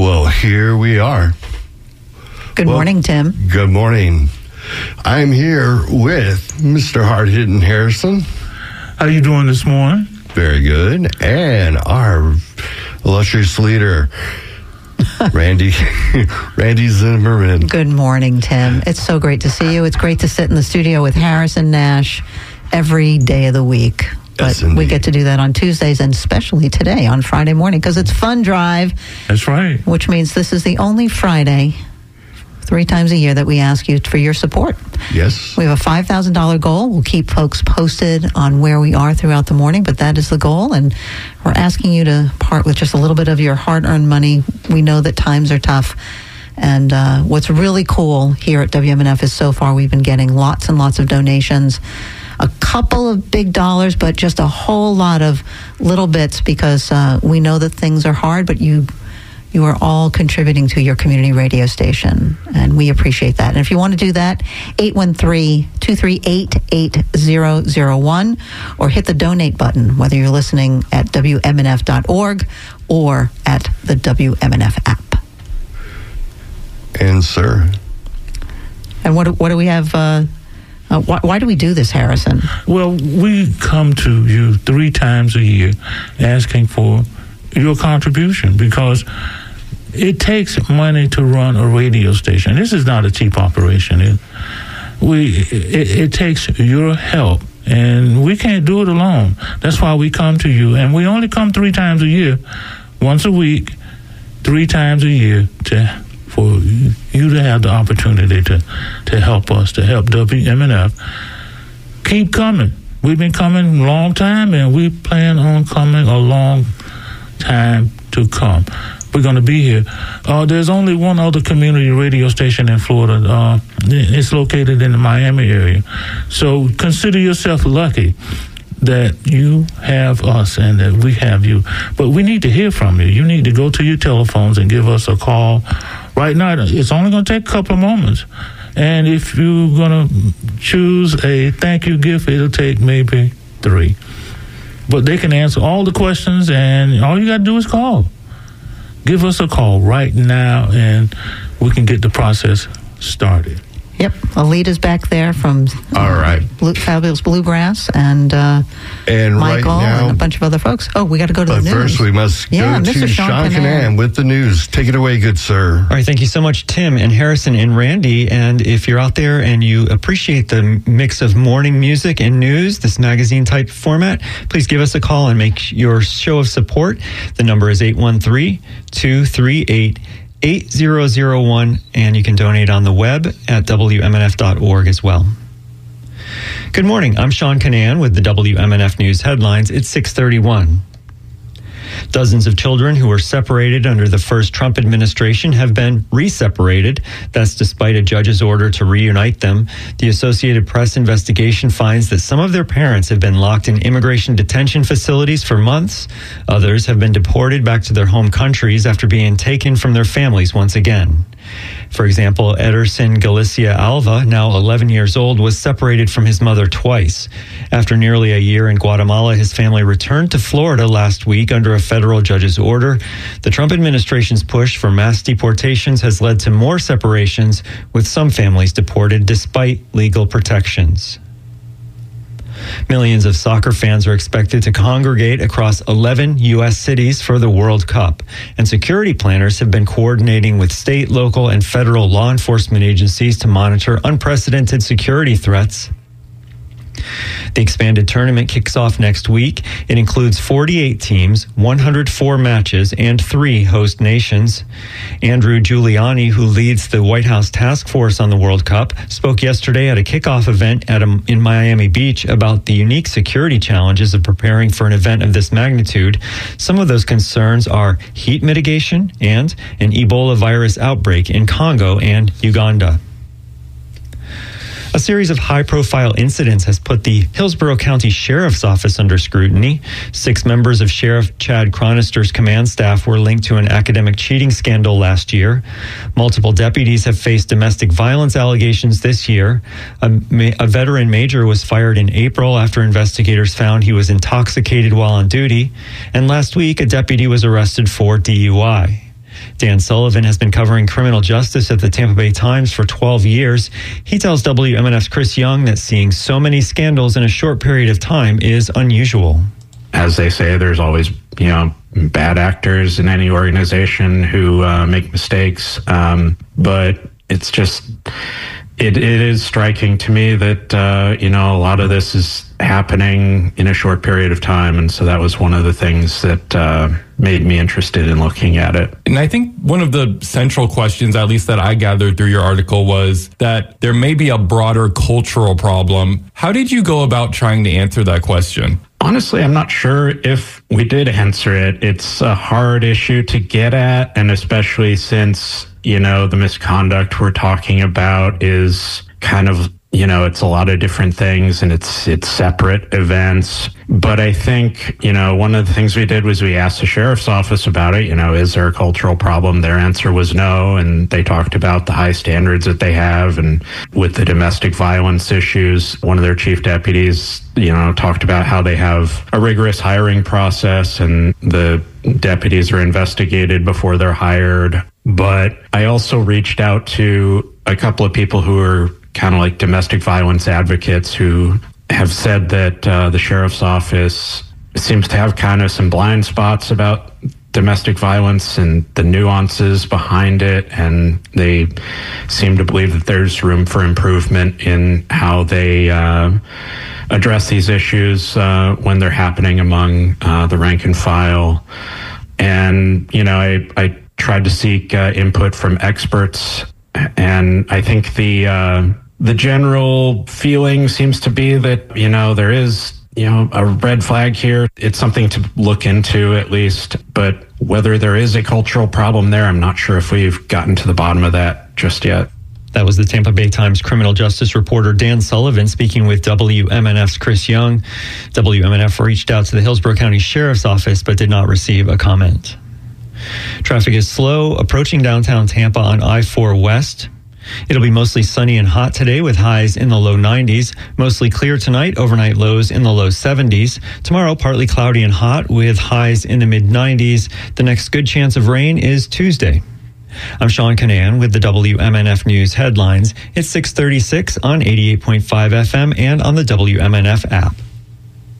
Well, here we are. Good morning, Tim. Good morning. I'm here with Mr. Hard-Hitting Harrison. How you doing this morning? Very good. And our illustrious leader, Randy Zimmerman. Good morning, Tim. It's so great to see you. It's great to sit in the studio with Harrison Nash every day of the week. But we get to do that on Tuesdays and especially today on Friday morning because it's Fund Drive. That's right. Which means this is the only Friday 3 times a year that we ask you for your support. Yes. We have a $5,000 goal. We'll keep folks posted on where we are throughout the morning, but that is the goal. And we're asking you to part with just a little bit of your hard-earned money. We know that times are tough. And what's really cool here at WMNF is so far we've been getting lots and lots of donations. A couple of big dollars, but just a whole lot of little bits because we know that things are hard, but you are all contributing to your community radio station, and we appreciate that. And if you want to do that, 813-238-8001, or hit the donate button, whether you're listening at WMNF.org or at the WMNF app. And, sir. And what do we have... why do we do this, Harrison? Well, we come to you 3 times a year asking for your contribution because it takes money to run a radio station. This is not a cheap operation. It takes your help, and we can't do it alone. That's why we come to you, and we only come 3 times a year, once a week, 3 times a year for you to have the opportunity to help us, to help WMNF. Keep coming. We've been coming a long time, and we plan on coming a long time to come. We're going to be here. There's only one other community radio station in Florida. It's located in the Miami area. So consider yourself lucky that you have us and that we have you. But we need to hear from you. You need to go to your telephones and give us a call. Right now, it's only going to take a couple of moments. And if you're going to choose a thank you gift, it'll take maybe 3. But they can answer all the questions, and all you got to do is call. Give us a call right now, and we can get the process started. Yep, Alita's back there from Fabulous Bluegrass, and Michael right now, and a bunch of other folks. Oh, we got to go to the news. But first we must go to Sean Canan with the news. Take it away, good sir. All right, thank you so much, Tim and Harrison and Randy. And if you're out there and you appreciate the mix of morning music and news, this magazine-type format, please give us a call and make your show of support. The number is 813-238-8001, and you can donate on the web at WMNF.org as well. Good morning. I'm Sean Canan with the WMNF News headlines. It's 6:31. Dozens of children who were separated under the first Trump administration have been re-separated. That's despite a judge's order to reunite them. The Associated Press investigation finds that some of their parents have been locked in immigration detention facilities for months. Others have been deported back to their home countries after being taken from their families once again. For example, Ederson Galicia Alva, now 11 years old, was separated from his mother twice. After nearly a year in Guatemala, his family returned to Florida last week under a federal judge's order. The Trump administration's push for mass deportations has led to more separations, with some families deported despite legal protections. Millions of soccer fans are expected to congregate across 11 U.S. cities for the World Cup, and security planners have been coordinating with state, local, and federal law enforcement agencies to monitor unprecedented security threats. The expanded tournament kicks off next week. It includes 48 teams, 104 matches, and 3 host nations. Andrew Giuliani, who leads the White House task force on the World Cup, spoke yesterday at a kickoff event in Miami Beach about the unique security challenges of preparing for an event of this magnitude. Some of those concerns are heat mitigation and an Ebola virus outbreak in Congo and Uganda. A series of high-profile incidents has put the Hillsborough County Sheriff's Office under scrutiny. 6 members of Sheriff Chad Chronister's command staff were linked to an academic cheating scandal last year. Multiple deputies have faced domestic violence allegations this year. A veteran major was fired in April after investigators found he was intoxicated while on duty. And last week, a deputy was arrested for DUI. Dan Sullivan has been covering criminal justice at the Tampa Bay Times for 12 years. He tells WMNF's Chris Young that seeing so many scandals in a short period of time is unusual. As they say, there's always, bad actors in any organization who make mistakes. But it's just, it is striking to me that, a lot of this is happening in a short period of time. And so that was one of the things that made me interested in looking at it. And I think one of the central questions, at least that I gathered through your article, was that there may be a broader cultural problem. How did you go about trying to answer that question? Honestly, I'm not sure if we did answer it. It's a hard issue to get at, and especially since, the misconduct we're talking about is kind of, it's a lot of different things and it's separate events. But I think, one of the things we did was we asked the sheriff's office about it, is there a cultural problem? Their answer was no. And they talked about the high standards that they have. And with the domestic violence issues, one of their chief deputies, talked about how they have a rigorous hiring process and the deputies are investigated before they're hired. But I also reached out to a couple of people who are kind of like domestic violence advocates who have said that the sheriff's office seems to have kind of some blind spots about domestic violence and the nuances behind it. And they seem to believe that there's room for improvement in how they address these issues when they're happening among the rank and file. And, I tried to seek input from experts. And I think the general feeling seems to be that, there is, a red flag here. It's something to look into at least. But whether there is a cultural problem there, I'm not sure if we've gotten to the bottom of that just yet. That was the Tampa Bay Times criminal justice reporter Dan Sullivan speaking with WMNF's Chris Young. WMNF reached out to the Hillsborough County Sheriff's Office but did not receive a comment. Traffic is slow approaching downtown Tampa on I-4 West. It'll be mostly sunny and hot today with highs in the low 90s. Mostly clear tonight, overnight lows in the low 70s. Tomorrow, partly cloudy and hot with highs in the mid 90s. The next good chance of rain is Tuesday. I'm Sean Canan with the WMNF News headlines. It's 6:36 on 88.5 FM and on the WMNF app.